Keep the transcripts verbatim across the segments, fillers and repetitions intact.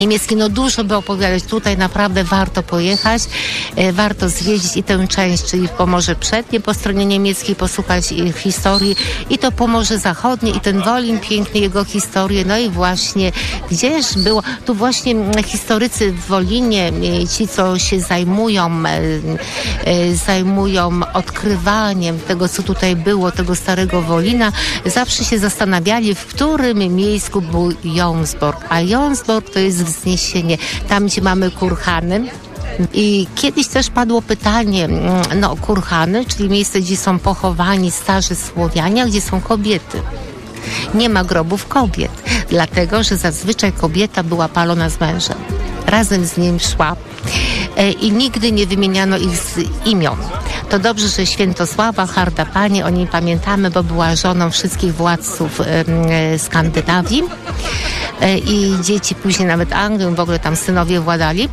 niemiecki, no dużo by opowiadać. Tutaj naprawdę warto pojechać, e, warto zwiedzić i tę część, czyli Pomorze Przednie po stronie niemieckiej, posłuchać ich historii i to Pomorze Zachodnie i ten Wolin, piękny jego historię, no i właśnie gdzież było, tu właśnie historycy w Wolinie, ci co się zajmują, e, e, zajmują odkrywaniem tego, co tutaj było, tego starego Wolina, zawsze się zastanawiali, w którym miejscu był Jonsborg, a Jonsborg to jest wzniesienie, tam gdzie mamy kurhany. I kiedyś też padło pytanie, no kurhany, czyli miejsce, gdzie są pochowani starzy Słowianie, a gdzie są kobiety. Nie ma grobów kobiet, dlatego, że zazwyczaj kobieta była palona z mężem. Razem z nim szła e, i nigdy nie wymieniano ich z imion. To dobrze, że Świętosława, harda pani, o niej pamiętamy, bo była żoną wszystkich władców e, e, Skandynawii e, i dzieci później nawet Anglią, w ogóle tam synowie władali.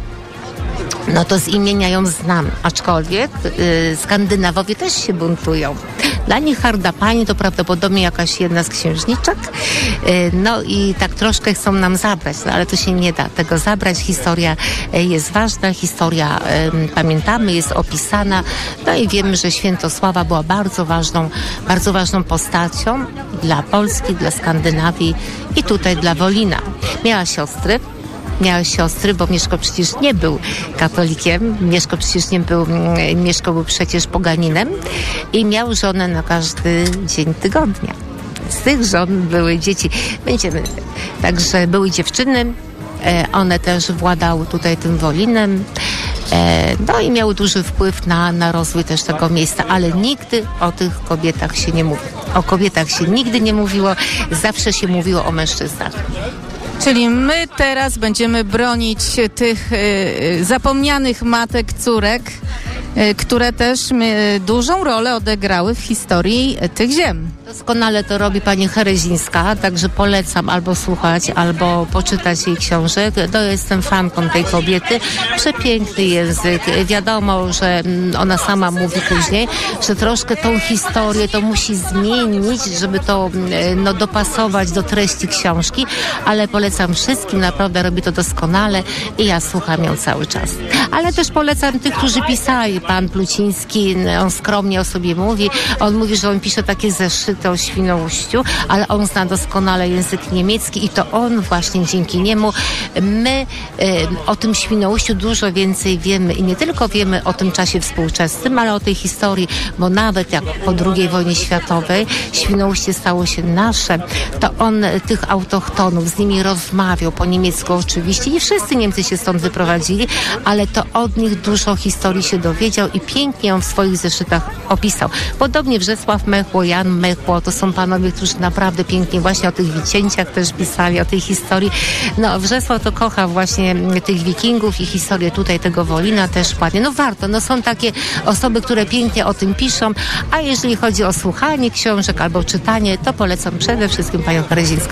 No to z imienia ją znam, aczkolwiek y, Skandynawowie też się buntują. Dla nich harda pani to prawdopodobnie jakaś jedna z księżniczek. Y, no i tak troszkę chcą nam zabrać, no ale to się nie da tego zabrać. Historia y, jest ważna, historia y, pamiętamy, jest opisana. No i wiemy, że Świętosława była bardzo ważną, bardzo ważną postacią dla Polski, dla Skandynawii i tutaj dla Wolina. Miała siostry. Miała siostry, bo Mieszko przecież nie był katolikiem. Mieszko przecież nie był, Mieszko był przecież poganinem i miał żonę na każdy dzień tygodnia. Z tych żon były dzieci. Będziemy, także były dziewczyny, one też władały tutaj tym Wolinem. No i miały duży wpływ na, na rozwój też tego miejsca, ale nigdy o tych kobietach się nie mówi. O kobietach się nigdy nie mówiło, zawsze się mówiło o mężczyznach. Czyli my teraz będziemy bronić tych y, zapomnianych matek, córek, y, które też y, dużą rolę odegrały w historii tych ziem. Doskonale to robi pani Herezińska, także polecam albo słuchać, albo poczytać jej książek. To jestem fanką tej kobiety. Przepiękny język. Wiadomo, że ona sama mówi później, że troszkę tą historię to musi zmienić, żeby to no, dopasować do treści książki, ale polecam wszystkim, naprawdę robi to doskonale i ja słucham ją cały czas. Ale też polecam tych, którzy pisali. Pan Pluciński, on skromnie o sobie mówi. On mówi, że on pisze takie zeszyty o Świnoujściu, ale on zna doskonale język niemiecki i to on właśnie dzięki niemu my y, o tym Świnoujściu dużo więcej wiemy i nie tylko wiemy o tym czasie współczesnym, ale o tej historii, bo nawet jak po drugiej wojnie światowej Świnoujście stało się nasze, to on tych autochtonów z nimi rozmawiał po niemiecku oczywiście i wszyscy Niemcy się stąd wyprowadzili, ale to od nich dużo historii się dowiedział i pięknie ją w swoich zeszytach opisał. Podobnie Wrzesław Mechło, Jan Mechło, to są panowie, którzy naprawdę pięknie właśnie o tych wicięciach też pisali, o tej historii. No Wrzesław to kocha właśnie tych wikingów i historię tutaj tego Wolina też ładnie. No warto, no są takie osoby, które pięknie o tym piszą, a jeżeli chodzi o słuchanie książek albo czytanie, to polecam przede wszystkim panią Herezińską.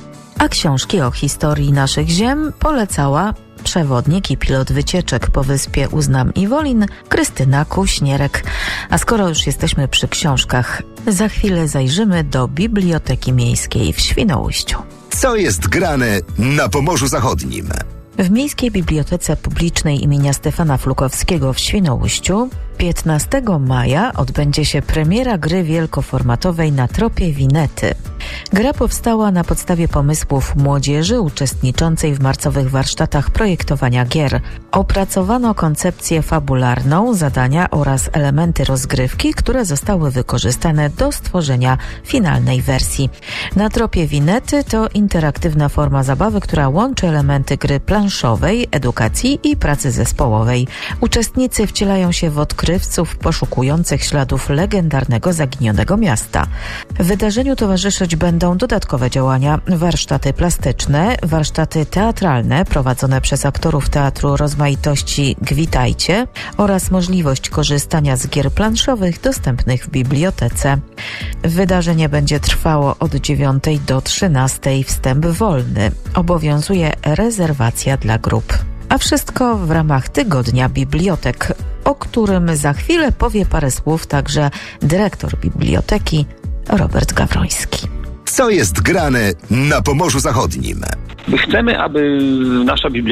A książki o historii naszych ziem polecała przewodnik i pilot wycieczek po wyspie Uznam i Wolin, Krystyna Kuśnierek. A skoro już jesteśmy przy książkach, za chwilę zajrzymy do Biblioteki Miejskiej w Świnoujściu. Co jest grane na Pomorzu Zachodnim? W Miejskiej Bibliotece Publicznej imienia Stefana Flukowskiego w Świnoujściu piętnastego maja odbędzie się premiera gry wielkoformatowej Na tropie Winety. Gra powstała na podstawie pomysłów młodzieży uczestniczącej w marcowych warsztatach projektowania gier. Opracowano koncepcję fabularną, zadania oraz elementy rozgrywki, które zostały wykorzystane do stworzenia finalnej wersji. Na tropie Winety to interaktywna forma zabawy, która łączy elementy gry planszowej, edukacji i pracy zespołowej. Uczestnicy wcielają się w odkrywców poszukujących śladów legendarnego zaginionego miasta. Wydarzeniu towarzyszyć będą dodatkowe działania, warsztaty plastyczne, warsztaty teatralne prowadzone przez aktorów Teatru Rozmaitości Gwitajcie oraz możliwość korzystania z gier planszowych dostępnych w bibliotece. Wydarzenie będzie trwało od dziewiątej do trzynastej. Wstęp wolny. Obowiązuje rezerwacja dla grup. A wszystko w ramach Tygodnia Bibliotek, o którym za chwilę powie parę słów także dyrektor biblioteki Robert Gawroński. Co jest grane na Pomorzu Zachodnim? Chcemy, aby nasza biblioteka